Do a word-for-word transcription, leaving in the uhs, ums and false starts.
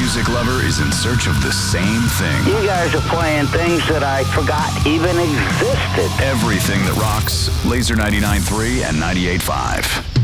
music lover is in search of the same thing. You guys are playing things that I forgot even existed. Everything that rocks. Laser ninety-nine point three and ninety-eight point five.